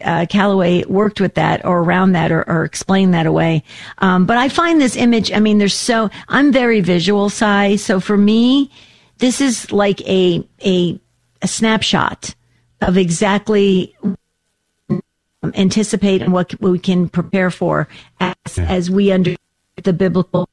Calloway worked with that or around that or explained that away. But I find this image, I mean, I'm very visual, Si. So for me, this is like a snapshot of exactly anticipate and what we can prepare for as we understand the biblical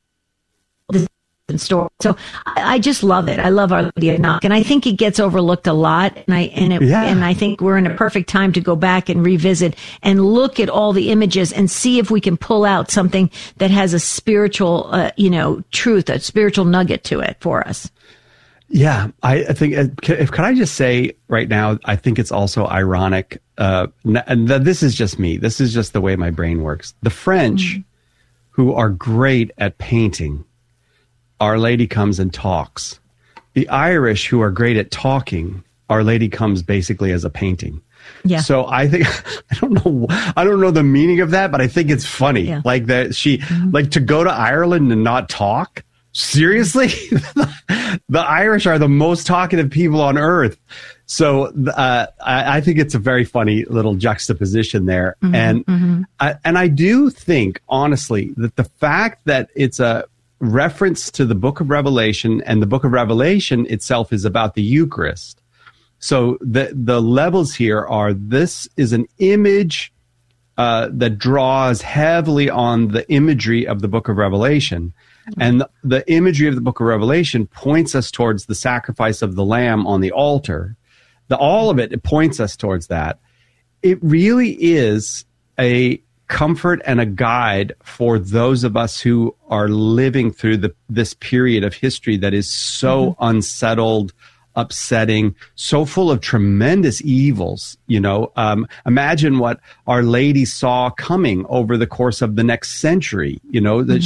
story. So I just love it. I love Our Lady of Knock, and I think it gets overlooked a lot. And I think we're in a perfect time to go back and revisit and look at all the images and see if we can pull out something that has a spiritual, truth, a spiritual nugget to it for us. Yeah, I think, can I just say right now, I think it's also ironic, and this is just me. This is just the way my brain works. The French, who are great at painting, Our Lady comes and talks. The Irish, who are great at talking, Our Lady comes basically as a painting. Yeah. So I think, I don't know the meaning of that, but I think it's funny. Yeah. Like that like to go to Ireland and not talk. Seriously? The Irish are the most talkative people on earth. So I think it's a very funny little juxtaposition there. And I do think, honestly, that the fact that it's a reference to the Book of Revelation, and the Book of Revelation itself is about the Eucharist. So the levels here are, this is an image that draws heavily on the imagery of the Book of Revelation. And the imagery of the Book of Revelation points us towards the sacrifice of the Lamb on the altar. All of it points us towards that. It really is a comfort and a guide for those of us who are living through this period of history that is so unsettled, upsetting, so full of tremendous evils. Imagine what Our Lady saw coming over the course of the next century, that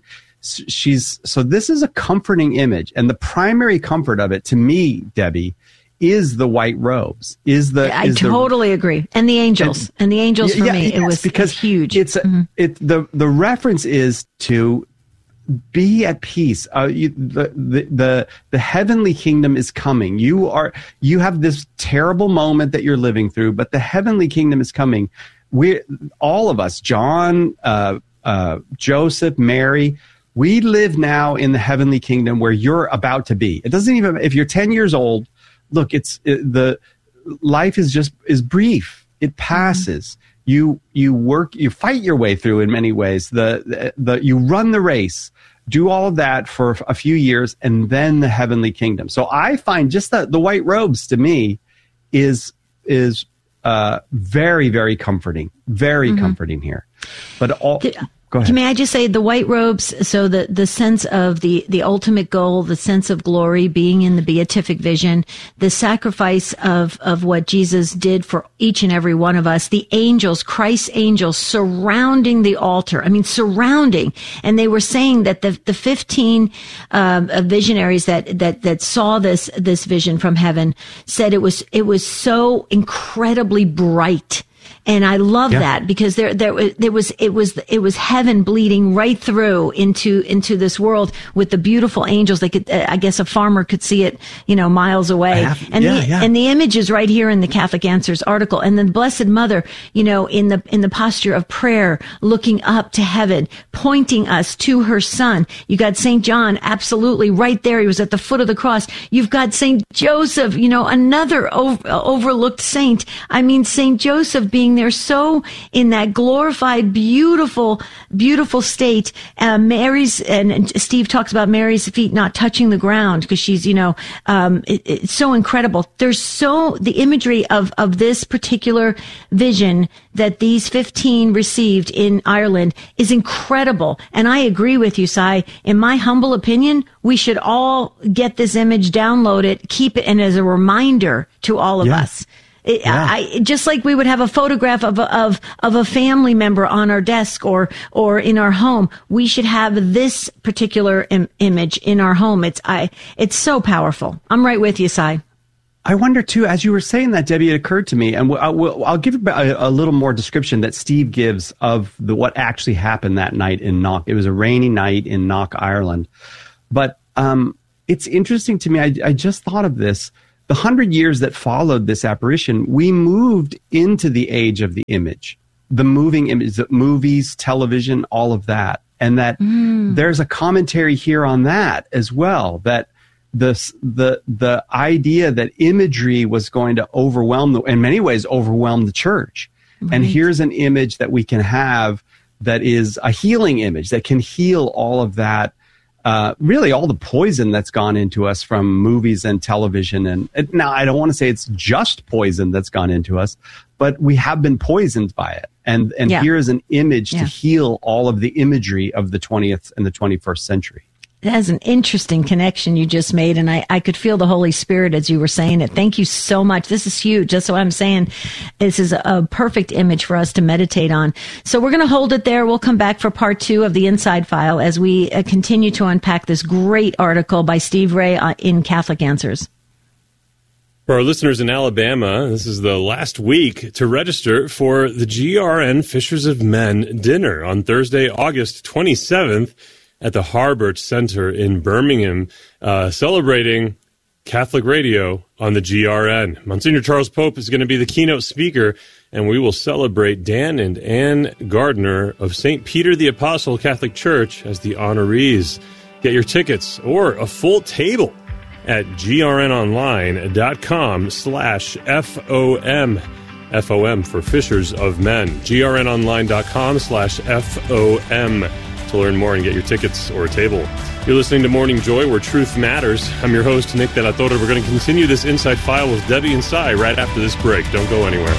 so this is a comforting image. And the primary comfort of it, to me, Debbie, is the white robes. I totally agree. And the angels. And the angels for me, it was huge. It's the reference is to be at peace. The heavenly kingdom is coming. You have this terrible moment that you're living through, but the heavenly kingdom is coming. All of us, John, Joseph, Mary, we live now in the heavenly kingdom where you're about to be. It doesn't even, if you're 10 years old, look, the life is brief. It passes. You work, you fight your way through in many ways. You run the race, do all of that for a few years, and then the heavenly kingdom. So I find just the white robes to me is very, very comforting, comforting here. But go ahead. May I just say the white robes, so the sense of the ultimate goal, the sense of glory being in the beatific vision, the sacrifice of what Jesus did for each and every one of us, the angels, Christ's angels surrounding the altar. I mean, surrounding. And they were saying that the 15 visionaries that saw this vision from heaven said it was so incredibly bright. And I love that because it was heaven bleeding right through into this world with the beautiful angels. They could, I guess a farmer could see it, miles away. And the image is right here in the Catholic Answers article. And the Blessed Mother, in the posture of prayer, looking up to heaven, pointing us to her Son. You got St. John, absolutely right there. He was at the foot of the cross. You've got St. Joseph, another overlooked saint. I mean, St. Joseph being there so in that glorified, beautiful, beautiful state. Mary's, and Steve talks about Mary's feet not touching the ground because she's, it's so incredible. There's the imagery of this particular vision that these 15 received in Ireland is incredible. And I agree with you, Si. In my humble opinion, we should all get this image, download it, keep it, and as a reminder to all of us. Just like we would have a photograph of a family member on our desk or in our home, we should have this particular image in our home. It's so powerful. I'm right with you, Si. I wonder too, as you were saying that, Debbie, it occurred to me, and I'll give a little more description that Steve gives of what actually happened that night in Knock. It was a rainy night in Knock, Ireland. But it's interesting to me. I just thought of this. the 100 years that followed this apparition, we moved into the age of the image, the moving image, the movies, television, all of that. And that there's a commentary here on that as well, that the idea that imagery was going to in many ways overwhelm the church. Right. And here's an image that we can have that is a healing image that can heal all of that, really all the poison that's gone into us from movies and television. And now I don't want to say it's just poison that's gone into us, but we have been poisoned by it. And here is an image to heal all of the imagery of the 20th and the 21st century. That's an interesting connection you just made, and I could feel the Holy Spirit as you were saying it. Thank you so much. This is huge. That's what I'm saying. This is a perfect image for us to meditate on. So we're going to hold it there. We'll come back for part 2 of the Inside File as we continue to unpack this great article by Steve Ray in Catholic Answers. For our listeners in Alabama, this is the last week to register for the GRN Fishers of Men dinner on Thursday, August 27th. At the Harbert Center in Birmingham, celebrating Catholic radio on the GRN. Monsignor Charles Pope is going to be the keynote speaker, and we will celebrate Dan and Ann Gardner of St. Peter the Apostle Catholic Church as the honorees. Get your tickets or a full table at grnonline.com/FOM. FOM for Fishers of Men. grnonline.com/FOM. To learn more and get your tickets or a table. You're listening to Morning Joy, where truth matters. I'm your host, Nick De La Torre. We're going to continue this Inside File with Debbie and Cy right after this break. Don't go anywhere.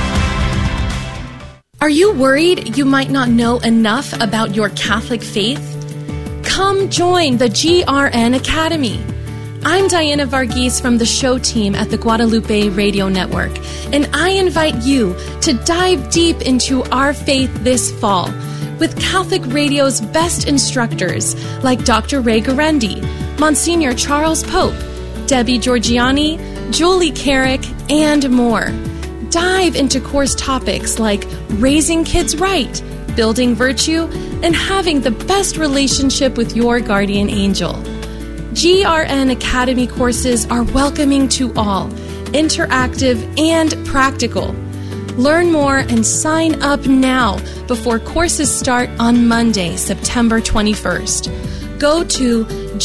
Are you worried you might not know enough about your Catholic faith? Come join the GRN Academy. I'm Diana Varghese from the show team at the Guadalupe Radio Network, and I invite you to dive deep into our faith this fall with Catholic radio's best instructors like Dr. Ray Guarendi, Monsignor Charles Pope, Debbie Georgiani, Julie Carrick, and more. Dive into course topics like raising kids right, building virtue, and having the best relationship with your guardian angel. GRN Academy courses are welcoming to all, interactive and practical. Learn more and sign up now before courses start on Monday, September 21st. Go to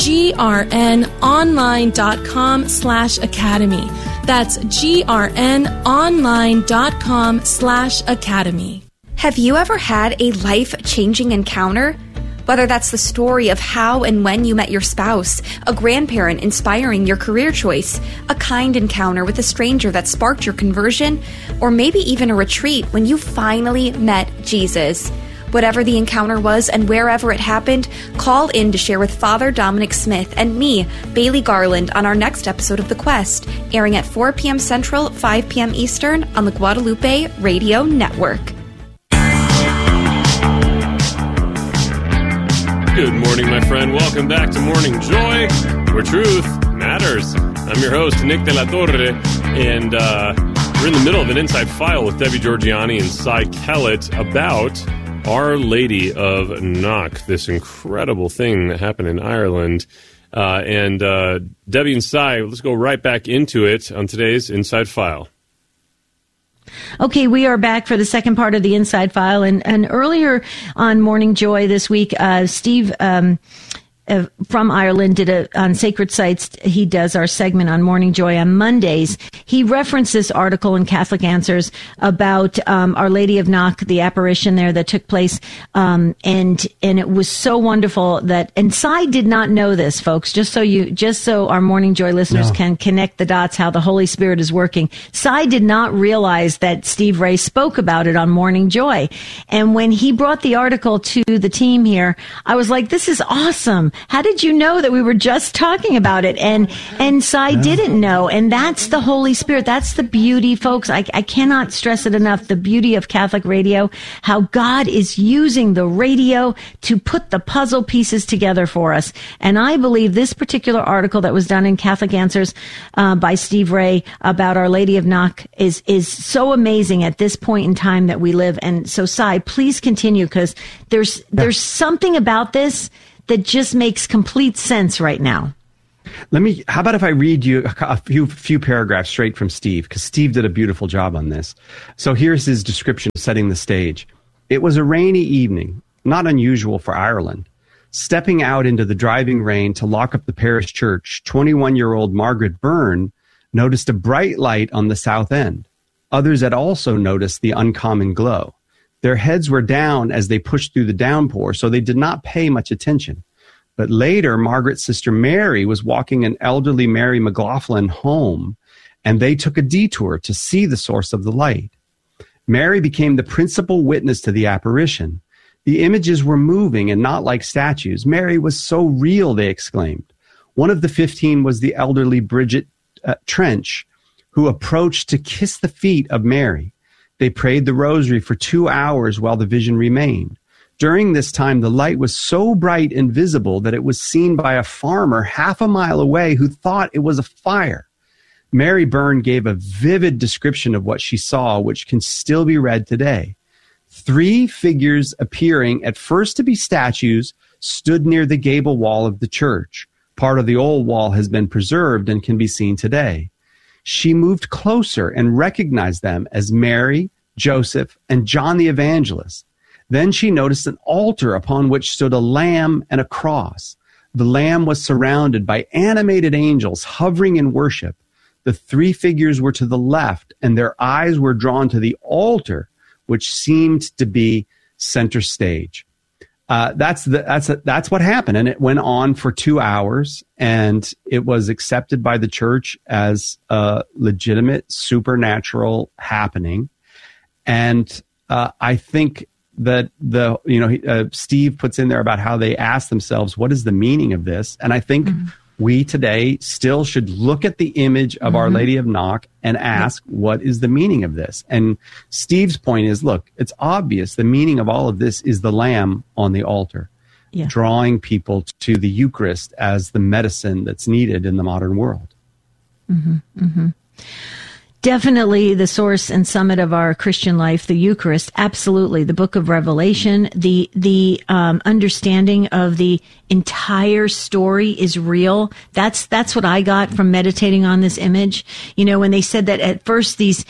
grnonline.com/academy. That's grnonline.com/academy. Have you ever had a life-changing encounter? Whether that's the story of how and when you met your spouse, a grandparent inspiring your career choice, a kind encounter with a stranger that sparked your conversion, or maybe even a retreat when you finally met Jesus. Whatever the encounter was and wherever it happened, call in to share with Father Dominic Smith and me, Bailey Garland, on our next episode of The Quest, airing at 4 p.m. Central, 5 p.m. Eastern on the Guadalupe Radio Network. Good morning, my friend. Welcome back to Morning Joy, where truth matters. I'm your host, Nick De La Torre, and we're in the middle of an Inside File with Debbie Georgiani and Cy Kellett about Our Lady of Knock, this incredible thing that happened in Ireland. And Debbie and Cy, let's go right back into it on today's Inside File. Okay, we are back for the second part of the Inside File. And earlier on Morning Joy this week, Steve from Ireland did on Sacred Sites. He does our segment on Morning Joy on Mondays. He referenced this article in Catholic Answers about Our Lady of Knock, the apparition there that took place, and it was so wonderful that. And Cy did not know this, folks. Just so our Morning Joy listeners can connect the dots, how the Holy Spirit is working. Cy did not realize that Steve Ray spoke about it on Morning Joy, and when he brought the article to the team here, I was like, "This is awesome! How did you know that we were just talking about it?" And Cy didn't know. And that's the Holy Spirit. That's the beauty, folks. I cannot stress it enough. The beauty of Catholic radio, how God is using the radio to put the puzzle pieces together for us. And I believe this particular article that was done in Catholic Answers by Steve Ray about Our Lady of Knock is so amazing at this point in time that we live. And so, Cy, please continue, because there's something about this that just makes complete sense right now. How about if I read you a few paragraphs straight from Steve, because Steve did a beautiful job on this. So here's his description setting the stage. It was a rainy evening, not unusual for Ireland. Stepping out into the driving rain to lock up the parish church, 21-year-old Margaret Byrne noticed a bright light on the south end. Others had also noticed the uncommon glow. Their heads were down as they pushed through the downpour, so they did not pay much attention. But later, Margaret's sister Mary was walking an elderly Mary McLaughlin home, and they took a detour to see the source of the light. Mary became the principal witness to the apparition. The images were moving and not like statues. Mary was so real, they exclaimed. One of the 15 was the elderly Bridget Trench, who approached to kiss the feet of Mary. They prayed the rosary for 2 hours while the vision remained. During this time, the light was so bright and visible that it was seen by a farmer half a mile away who thought it was a fire. Mary Byrne gave a vivid description of what she saw, which can still be read today. 3 figures appearing at first to be statues stood near the gable wall of the church. Part of the old wall has been preserved and can be seen today. She moved closer and recognized them as Mary, Joseph, and John the Evangelist. Then she noticed an altar upon which stood a lamb and a cross. The lamb was surrounded by animated angels hovering in worship. The 3 figures were to the left, and their eyes were drawn to the altar, which seemed to be center stage. That's what happened, and it went on for 2 hours, and it was accepted by the church as a legitimate supernatural happening. And I think that Steve puts in there about how they ask themselves, what is the meaning of this? And I think we today still should look at the image of Our Lady of Knock and ask, what is the meaning of this? And Steve's point is, look, it's obvious the meaning of all of this is the lamb on the altar, drawing people to the Eucharist as the medicine that's needed in the modern world. Definitely the source and summit of our Christian life, the Eucharist. Absolutely. The book of Revelation, the understanding of the entire story is real. That's what I got from meditating on this image. You know, when they said that at first the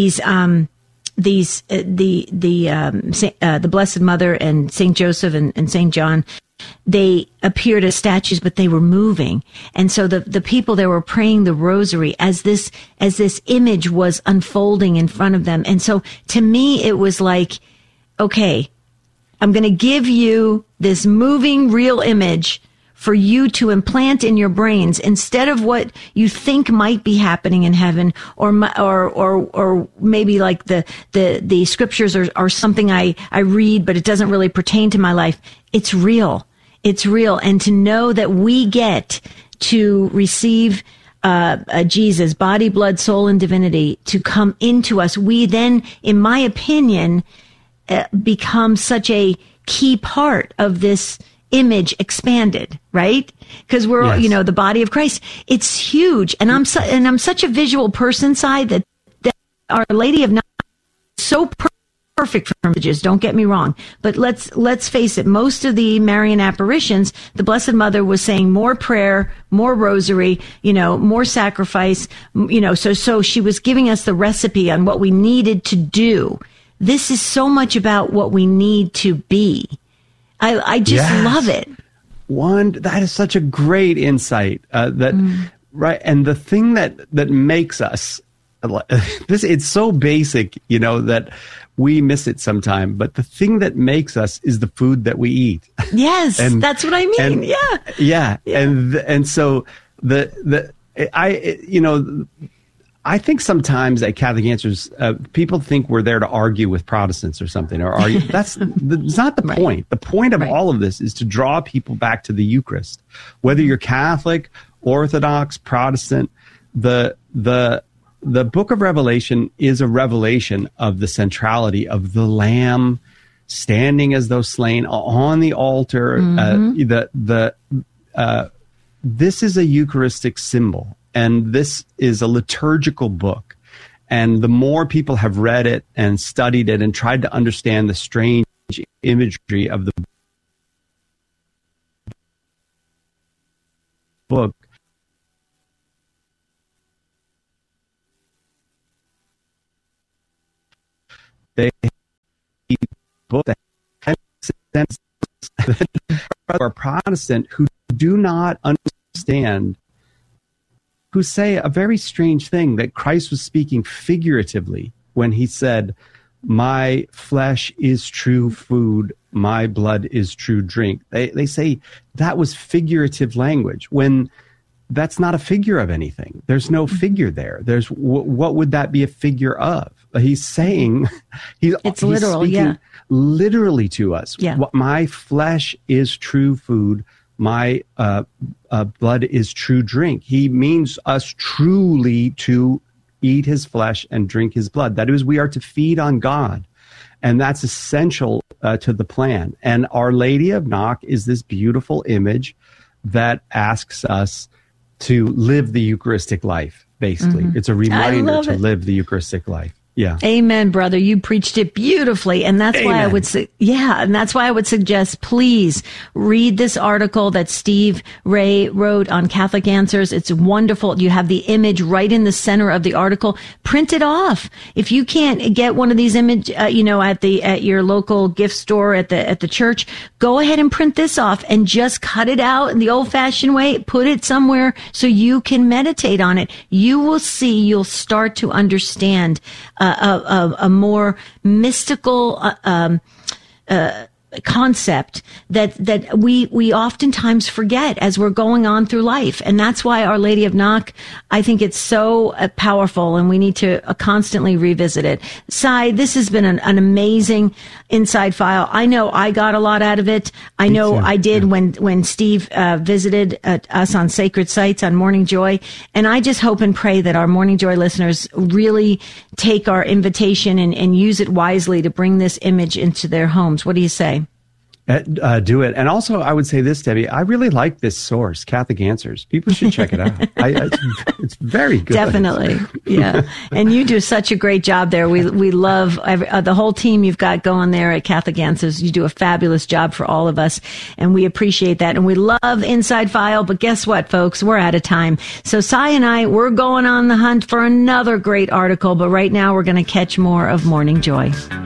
Blessed Mother and Saint Joseph and Saint John, they appeared as statues, but they were moving. And so the people there were praying the rosary as this image was unfolding in front of them. And so to me, it was like, okay, I'm going to give you this moving real image for you to implant in your brains instead of what you think might be happening in heaven, or maybe like the scriptures are something I read, but it doesn't really pertain to my life. It's real. It's real. And to know that we get to receive Jesus, body, blood, soul, and divinity to come into us, we then, in my opinion, become such a key part of this image expanded, right? Because we're, the body of Christ. It's huge. And I'm such a visual person, Sai, that Our Lady of Knock is so perfect for images, don't get me wrong. But let's face it, most of the Marian apparitions, the Blessed Mother was saying more prayer, more rosary, more sacrifice, so she was giving us the recipe on what we needed to do. This is so much about what we need to be. I just love it. That is such a great insight. Right, and the thing that makes us this, it's so basic, that we miss it sometime. But the thing that makes us is the food that we eat. Yes, that's what I mean. Yeah. And so I think sometimes at Catholic Answers, people think we're there to argue with Protestants or something, or argue. That's not the point. The point of all of this is to draw people back to the Eucharist, whether you're Catholic, Orthodox, Protestant. The book of Revelation is a revelation of the centrality of the Lamb standing as though slain on the altar. This is a Eucharistic symbol. And this is a liturgical book. And the more people have read it and studied it and tried to understand the strange imagery of the book, They both are Protestant who do not understand, who say a very strange thing, that Christ was speaking figuratively when he said, my flesh is true food, my blood is true drink. They say that was figurative language when that's not a figure of anything. There's no figure there. There's what would that be a figure of? He's saying it's literal, speaking literally to us. Yeah. My flesh is true food. My blood is true drink. He means us truly to eat his flesh and drink his blood. That is, we are to feed on God. And that's essential to the plan. And Our Lady of Knock is this beautiful image that asks us to live the Eucharistic life, basically. It's a reminder to live the Eucharistic life. Yeah. Amen, brother. You preached it beautifully. And that's why I would say, and that's why I would suggest, please read this article that Steve Ray wrote on Catholic Answers. It's wonderful. You have the image right in the center of the article. Print it off. If you can't get one of these image, at your local gift store, at the church, go ahead and print this off and just cut it out in the old fashioned way. Put it somewhere so you can meditate on it. You will see, you'll start to understand a more mystical concept that we oftentimes forget as we're going on through life. And that's why Our Lady of Knock, I think it's so powerful, and we need to constantly revisit it. Sai, this has been an amazing Inside File. I know I got a lot out of it. I know I did when Steve visited us on Sacred Sites on Morning Joy. And I just hope and pray that our Morning Joy listeners really take our invitation and use it wisely to bring this image into their homes. What do you say? Do it. And also, I would say this, Debbie, I really like this source, Catholic Answers. People should check it out. It's very good. Definitely. Yeah. And you do such a great job there. We love the whole team you've got going there at Catholic Answers. You do a fabulous job for all of us, and we appreciate that. And we love Inside File, but guess what, folks? We're out of time. So Sai and we're going on the hunt for another great article, but right now we're going to catch more of Morning Joy.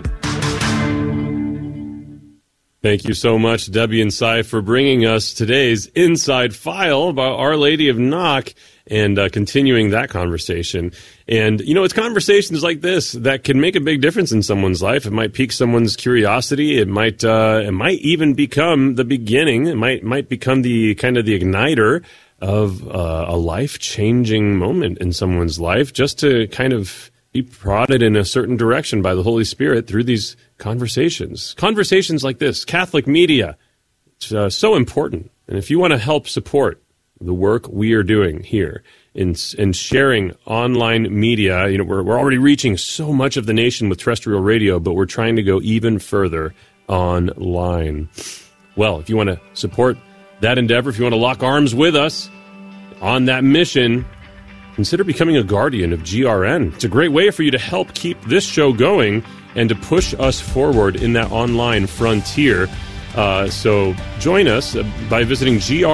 Thank you so much, Debbie and Sai, for bringing us today's Inside File about Our Lady of Knock and continuing that conversation. And, it's conversations like this that can make a big difference in someone's life. It might pique someone's curiosity. It might even become the beginning. It might become the kind of the igniter of a life-changing moment in someone's life, just to kind of be prodded in a certain direction by the Holy Spirit through these conversations. Conversations like this, Catholic media, it's so important. And if you want to help support the work we are doing here in sharing online media, we're already reaching so much of the nation with terrestrial radio, but we're trying to go even further online. Well, if you want to support that endeavor, if you want to lock arms with us on that mission, consider becoming a guardian of GRN. It's a great way for you to help keep this show going and to push us forward in that online frontier. So join us by visiting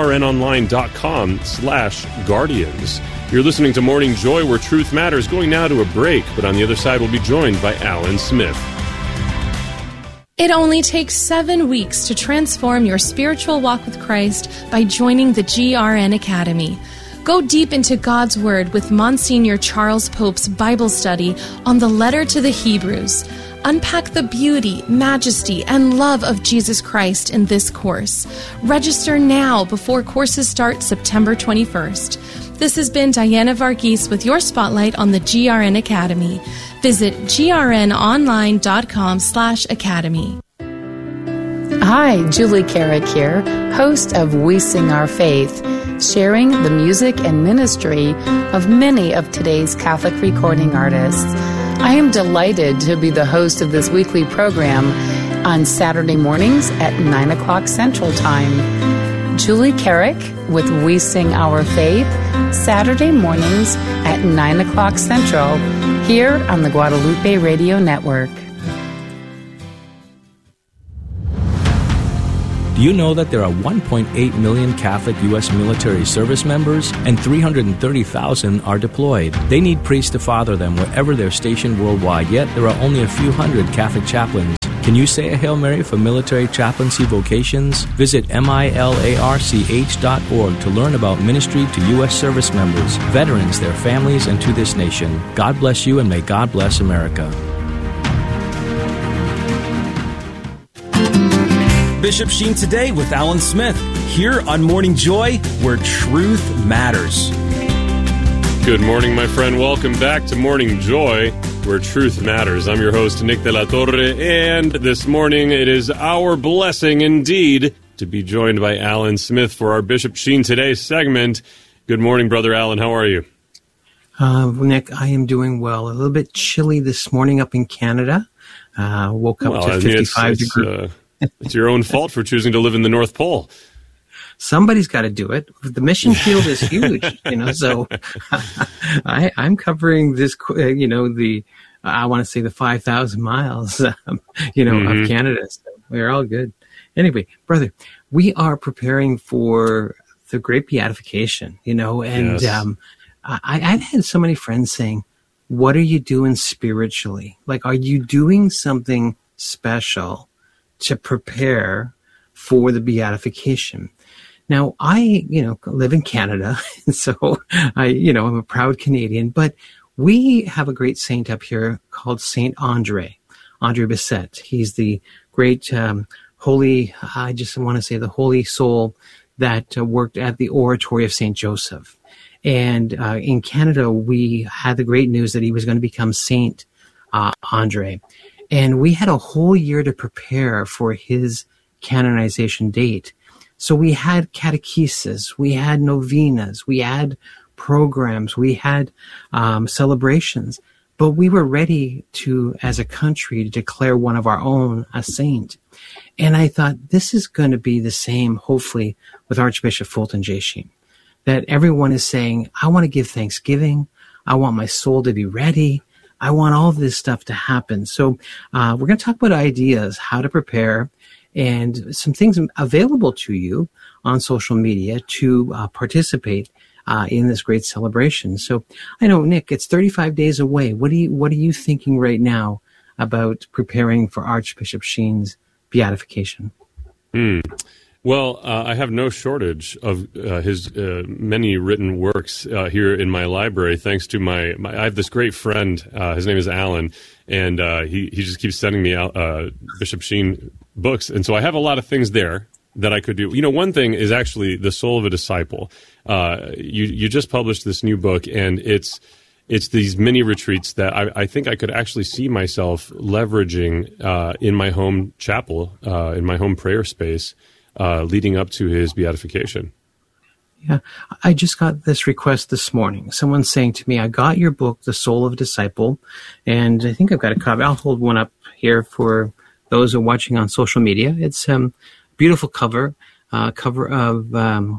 grnonline.com/guardians. You're listening to Morning Joy, where truth matters. Going now to a break, but on the other side, we'll be joined by Alan Smith. It only takes 7 weeks to transform your spiritual walk with Christ by joining the GRN Academy. Go deep into God's Word with Monsignor Charles Pope's Bible study on the letter to the Hebrews. Unpack the beauty, majesty, and love of Jesus Christ in this course. Register now before courses start September 21st. This has been Diana Varghese with your spotlight on the GRN Academy. Visit grnonline.com/academy. Hi, Julie Carrick here, host of We Sing Our Faith, sharing the music and ministry of many of today's Catholic recording artists. I am delighted to be the host of this weekly program on Saturday mornings at 9 o'clock Central Time. Julie Carrick with We Sing Our Faith, Saturday mornings at 9 o'clock Central, here on the Guadalupe Radio Network. Do you know that there are 1.8 million Catholic U.S. military service members and 330,000 are deployed? They need priests to father them wherever they're stationed worldwide, yet there are only a few hundred Catholic chaplains. Can you say a Hail Mary for military chaplaincy vocations? Visit milarch.org to learn about ministry to U.S. service members, veterans, their families, and to this nation. God bless you, and may God bless America. Bishop Sheen Today with Alan Smith, here on Morning Joy, where truth matters. Good morning, my friend. Welcome back to Morning Joy, where truth matters. I'm your host, Nick de la Torre, and this morning it is our blessing indeed to be joined by Alan Smith for our Bishop Sheen Today segment. Good morning, Brother Alan. How are you? Nick, I am doing well. A little bit chilly this morning up in Canada. Woke up to 55 degrees. It's your own fault for choosing to live in the North Pole. Somebody's got to do it. The mission field is huge, so I'm covering this, I want to say the 5,000 miles, of Canada. So we're all good. Anyway, brother, we are preparing for the great beatification, and yes. I've had so many friends saying, what are you doing spiritually? Like, are you doing something special to prepare for the beatification? Now, I, live in Canada, and so I'm a proud Canadian, but we have a great saint up here called Saint Andre Bessette. He's the great holy, I just want to say the holy soul that worked at the Oratory of St. Joseph. And in Canada, we had the great news that he was going to become Saint Andre. And we had a whole year to prepare for his canonization date. So we had catechesis, we had novenas, we had programs, we had celebrations, but we were ready to, as a country, to declare one of our own a saint. And I thought this is going to be the same, hopefully, with Archbishop Fulton J. Sheen, that everyone is saying, I want to give thanksgiving, I want my soul to be ready, I want all this stuff to happen. So we're going to talk about ideas, how to prepare, and some things available to you on social media to participate in this great celebration. So I know, Nick, it's 35 days away. What are you thinking right now about preparing for Archbishop Sheen's beatification? Well, I have no shortage of his many written works here in my library, thanks to my I have this great friend. His name is Alan, and he just keeps sending me out Bishop Sheen books. And so I have a lot of things there that I could do. One thing is actually The Soul of a Disciple. You just published this new book, and it's these mini retreats that I think I could actually see myself leveraging in my home chapel, in my home prayer space, leading up to his beatification. Yeah, I just got this request this morning. Someone's saying to me, I got your book, The Soul of a Disciple, and I think I've got a copy. I'll hold one up here for those who are watching on social media. It's a beautiful cover of,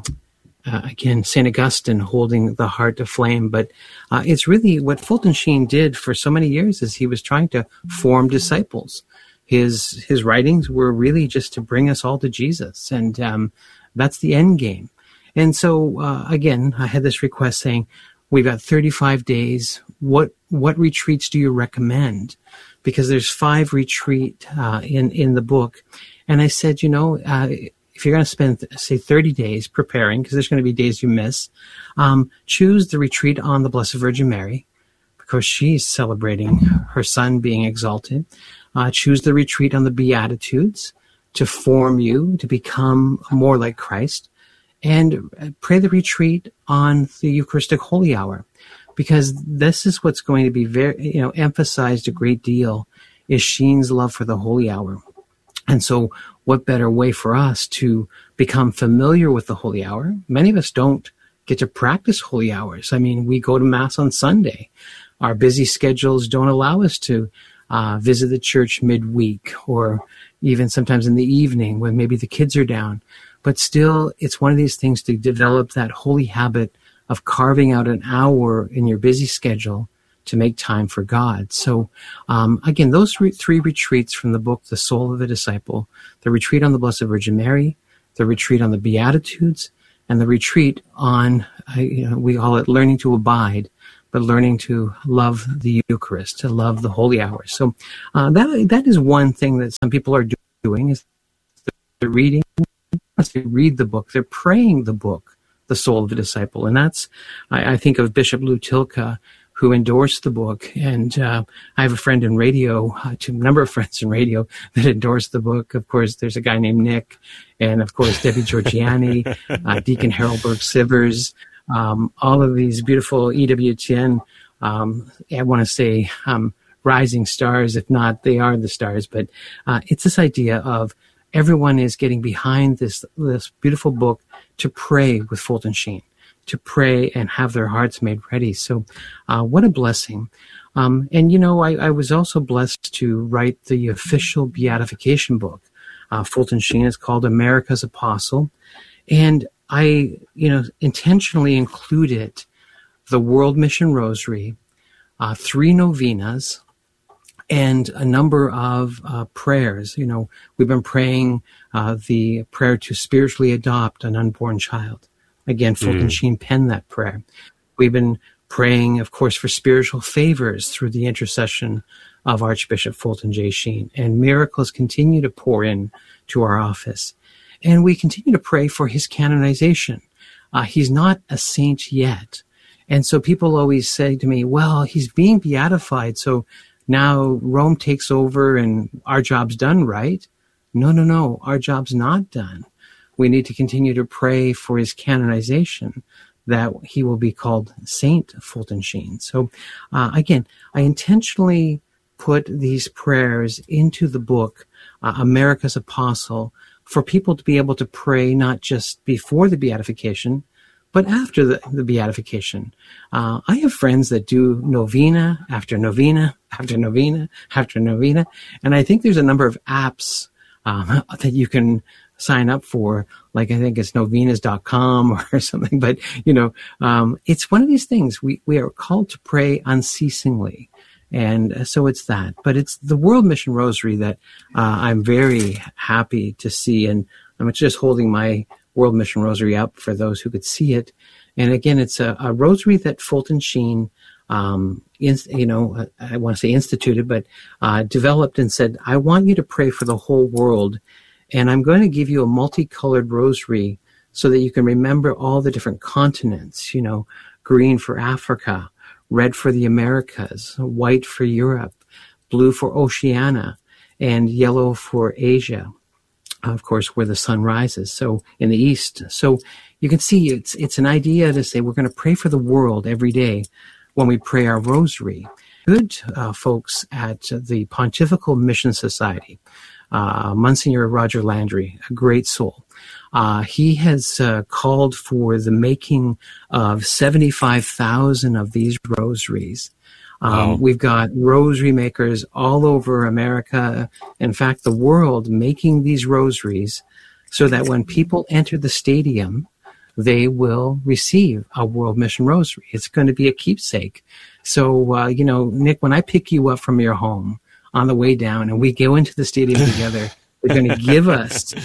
again, St. Augustine holding the heart aflame. But it's really what Fulton Sheen did for so many years is he was trying to form disciples. His writings were really just to bring us all to Jesus, and that's the end game. And so, again, I had this request saying, we've got 35 days. What retreats do you recommend? Because there's 5 retreat in the book. And I said, if you're going to spend, say, 30 days preparing, because there's going to be days you miss, choose the retreat on the Blessed Virgin Mary, because she's celebrating her son being exalted. Choose the retreat on the Beatitudes to form you to become more like Christ. And pray the retreat on the Eucharistic Holy Hour, because this is what's going to be very, emphasized a great deal is Sheen's love for the Holy Hour. And so what better way for us to become familiar with the Holy Hour? Many of us don't get to practice Holy Hours. I mean, we go to Mass on Sunday. Our busy schedules don't allow us to visit the church midweek, or even sometimes in the evening when maybe the kids are down. But still, it's one of these things to develop that holy habit of carving out an hour in your busy schedule to make time for God. So, again, those 3 retreats from the book, The Soul of a Disciple, the retreat on the Blessed Virgin Mary, the retreat on the Beatitudes, and the retreat on, we call it learning to abide, but learning to love the Eucharist, to love the holy hours. So that is one thing that some people are doing, is they're reading. Once they read the book, they're praying the book, The Soul of a Disciple. And that's, I think of Bishop Lou Tilka, who endorsed the book. And I have a friend in radio, a number of friends in radio that endorsed the book. Of course, there's a guy named Nick, and of course, Debbie Georgiani, Deacon Harold Burke-Sivers, all of these beautiful EWTN, I want to say rising stars. If not, they are the stars. But it's this idea of everyone is getting behind this beautiful book to pray with Fulton Sheen, to pray and have their hearts made ready. So what a blessing. And, I was also blessed to write the official beatification book. Fulton Sheen is called America's Apostle. And I, intentionally included the World Mission Rosary, 3 novenas, and a number of prayers. We've been praying the prayer to spiritually adopt an unborn child. Again, Fulton Sheen penned that prayer. We've been praying, of course, for spiritual favors through the intercession of Archbishop Fulton J. Sheen. And miracles continue to pour in to our office. And we continue to pray for his canonization. He's not a saint yet. And so people always say to me, well, he's being beatified, so now Rome takes over and our job's done, right? No. Our job's not done. We need to continue to pray for his canonization, that he will be called Saint Fulton Sheen. So again, I intentionally put these prayers into the book, America's Apostle, for people to be able to pray not just before the beatification, but after the beatification. I have friends that do novena after novena after novena after novena, and I think there's a number of apps that you can sign up for, like I think it's novenas.com or something. But, it's one of these things. We are called to pray unceasingly. And so it's that. But it's the World Mission Rosary that I'm very happy to see. And I'm just holding my World Mission Rosary up for those who could see it. And again, it's a rosary that Fulton Sheen, I want to say instituted, but developed and said, I want you to pray for the whole world. And I'm going to give you a multicolored rosary so that you can remember all the different continents, green for Africa, red for the Americas, white for Europe, blue for Oceania, and yellow for Asia, of course, where the sun rises, so in the east. So you can see it's an idea to say we're going to pray for the world every day when we pray our rosary. Good folks at the Pontifical Mission Society, Monsignor Roger Landry, a great soul. He has called for the making of 75,000 of these rosaries. Wow. We've got rosary makers all over America, in fact, the world, making these rosaries so that when people enter the stadium, they will receive a World Mission Rosary. It's going to be a keepsake. So, Nick, when I pick you up from your home on the way down and we go into the stadium together, they're going to give us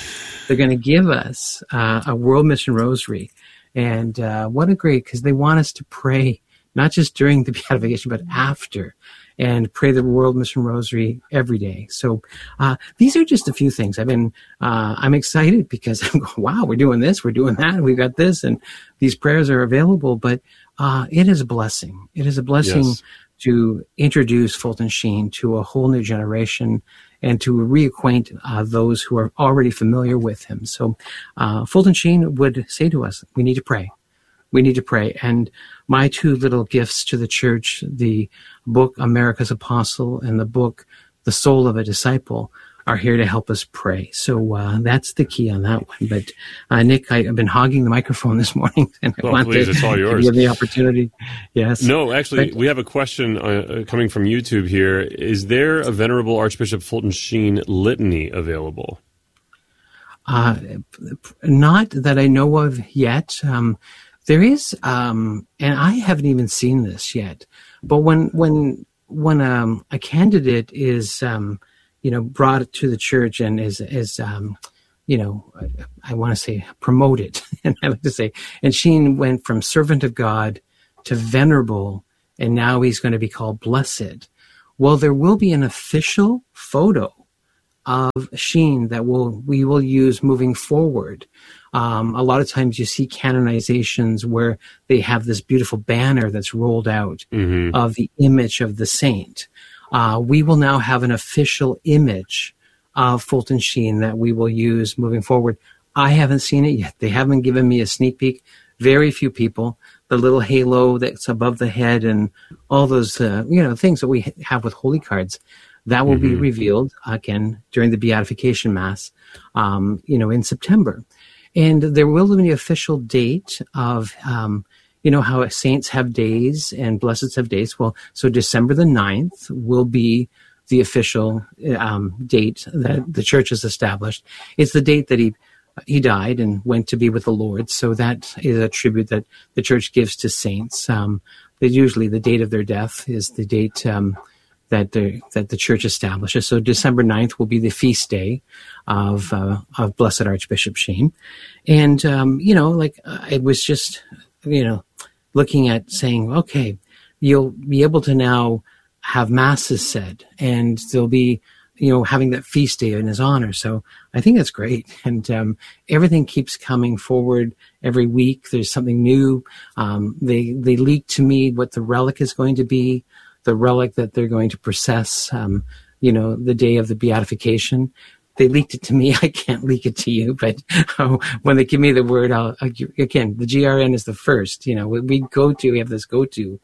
a World Mission Rosary. And what a great, because they want us to pray not just during the beatification, but after, and pray the World Mission Rosary every day. So these are just a few things. I'm excited because I'm going, wow, we're doing this, we're doing that, we've got this, and these prayers are available. But it is a blessing. It is a blessing to introduce Fulton Sheen to a whole new generation and to reacquaint those who are already familiar with him. So Fulton Sheen would say to us, we need to pray. We need to pray. And my 2 little gifts to the church, the book America's Apostle and the book The Soul of a Disciple, are here to help us pray. So that's the key on that one. But Nick, I've been hogging the microphone this morning, and I want to give the opportunity. Yes. No, actually, we have a question coming from YouTube here. Is there a Venerable Archbishop Fulton Sheen litany available? Not that I know of yet. There is, and I haven't even seen this yet. But when a candidate is, brought to the church and is I want to say promoted, and I like to say, and Sheen went from servant of God to venerable, and now he's going to be called blessed. Well, there will be an official photo of Sheen that we will use moving forward. A lot of times you see canonizations where they have this beautiful banner that's rolled out of the image of the saint. We will now have an official image of Fulton Sheen that we will use moving forward. I haven't seen it yet. They haven't given me a sneak peek. Very few people. The little halo that's above the head and all those, things that we have with holy cards, that will be revealed again during the Beatification Mass, in September. And there will be an official date of, how saints have days and blesseds have days. Well, so December the 9th will be the official date that the church has established. It's the date that he died and went to be with the Lord. So that is a tribute that the church gives to saints. Usually the date of their death is the date that the church establishes. So December 9th will be the feast day of Blessed Archbishop Sheen. And, I was just, looking at saying, okay, you'll be able to now have masses said, and there'll be, having that feast day in his honor. So I think that's great. And everything keeps coming forward every week. There's something new. They leak to me what the relic is going to be, the relic that they're going to process, the day of the beatification. They leaked it to me. I can't leak it to you, but when they give me the word, again, the GRN is the first, we have this go-to,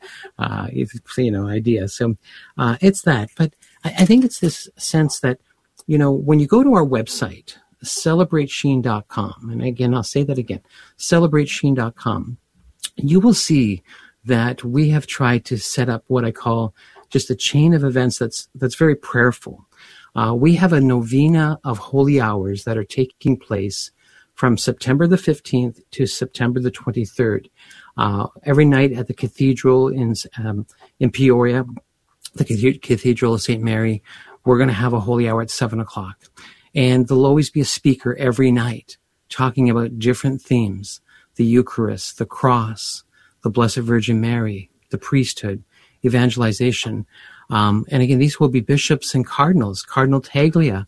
idea. So it's that. But I think it's this sense that, when you go to our website, celebratesheen.com, and again, I'll say that again, celebratesheen.com, you will see that we have tried to set up what I call just a chain of events that's very prayerful. We have a novena of holy hours that are taking place from September the 15th to September the 23rd. Every night at the cathedral in Peoria, the Cathedral of St. Mary, we're going to have a holy hour at 7:00. And there'll always be a speaker every night talking about different themes: the Eucharist, the cross, the Blessed Virgin Mary, the priesthood, evangelization. And again, these will be bishops and cardinals. Cardinal Taglia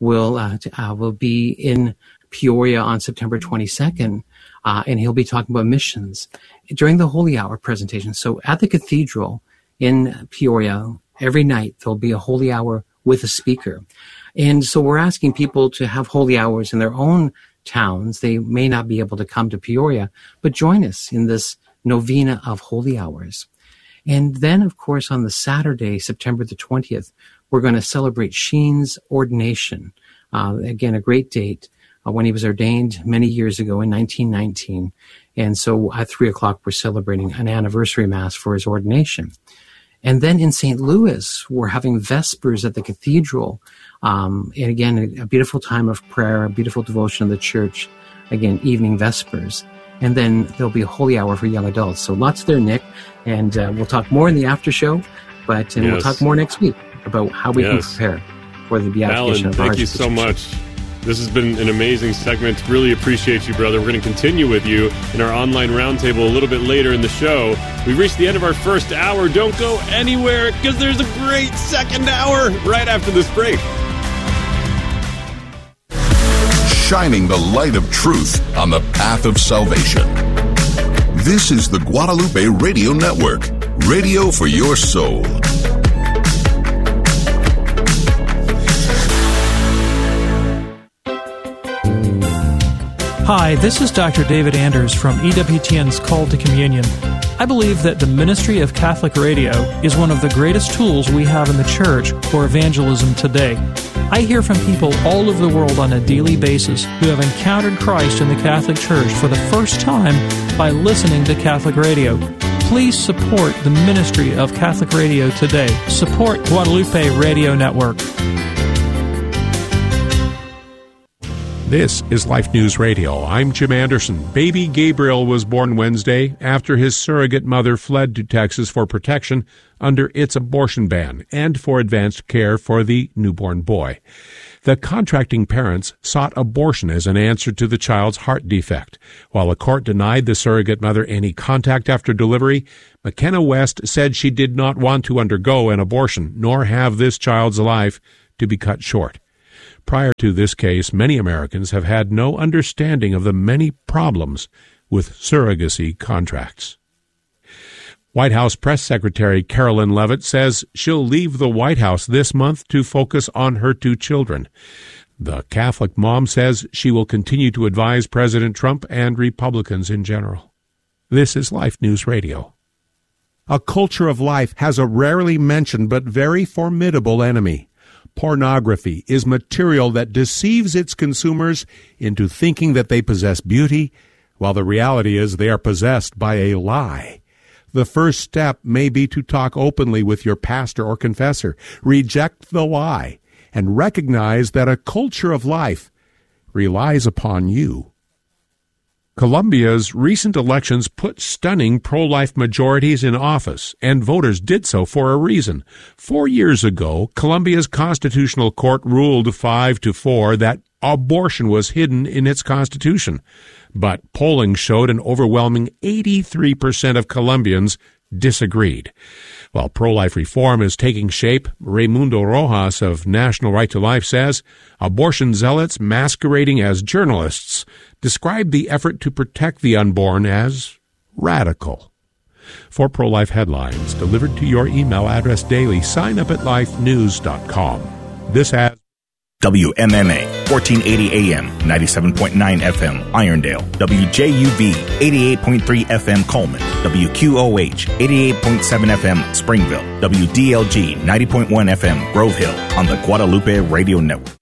will be in Peoria on September 22nd, and he'll be talking about missions during the Holy Hour presentation. So at the cathedral in Peoria, every night there'll be a Holy Hour with a speaker. And so we're asking people to have Holy Hours in their own towns. They may not be able to come to Peoria, but join us in this novena of Holy Hours. And then, of course, on the Saturday, September the 20th, we're going to celebrate Sheen's ordination. Again, a great date when he was ordained many years ago in 1919. And so at 3:00, we're celebrating an anniversary mass for his ordination. And then in St. Louis, we're having Vespers at the cathedral. And again, a beautiful time of prayer, a beautiful devotion of the church. Again, evening Vespers. And then there'll be a holy hour for young adults. So lots there, Nick. And we'll talk more in the after show, we'll talk more next week about how we can prepare for the beatification of the Alan, thank you so much. This has been an amazing segment. Really appreciate you, brother. We're going to continue with you in our online roundtable a little bit later in the show. We've reached the end of our first hour. Don't go anywhere, because there's a great second hour right after this break. Shining the light of truth on the path of salvation. This is the Guadalupe Radio Network, radio for your soul. Hi, this is Dr. David Anders from EWTN's Call to Communion. I believe that the ministry of Catholic radio is one of the greatest tools we have in the church for evangelism today. I hear from people all over the world on a daily basis who have encountered Christ in the Catholic Church for the first time by listening to Catholic radio. Please support the ministry of Catholic radio today. Support Guadalupe Radio Network. This is Life News Radio. I'm Jim Anderson. Baby Gabriel was born Wednesday after his surrogate mother fled to Texas for protection under its abortion ban and for advanced care for the newborn boy. The contracting parents sought abortion as an answer to the child's heart defect. While the court denied the surrogate mother any contact after delivery, McKenna West said she did not want to undergo an abortion, nor have this child's life to be cut short. Prior to this case, many Americans have had no understanding of the many problems with surrogacy contracts. White House Press Secretary Carolyn Leavitt says she'll leave the White House this month to focus on her 2 children. The Catholic mom says she will continue to advise President Trump and Republicans in general. This is Life News Radio. A culture of life has a rarely mentioned but very formidable enemy. Pornography is material that deceives its consumers into thinking that they possess beauty, while the reality is they are possessed by a lie. The first step may be to talk openly with your pastor or confessor, reject the lie, and recognize that a culture of life relies upon you. Colombia's recent elections put stunning pro-life majorities in office, and voters did so for a reason. 4 years ago, Colombia's constitutional court ruled 5-4 that abortion was hidden in its constitution. But polling showed an overwhelming 83% of Colombians disagreed. While pro-life reform is taking shape, Raimundo Rojas of National Right to Life says abortion zealots masquerading as journalists describe the effort to protect the unborn as radical. For pro-life headlines delivered to your email address daily, sign up at lifenews.com. This has WMMA, 1480 AM, 97.9 FM, Irondale. WJUV, 88.3 FM, Coleman. WQOH, 88.7 FM, Springville. WDLG, 90.1 FM, Grove Hill, on the Guadalupe Radio Network.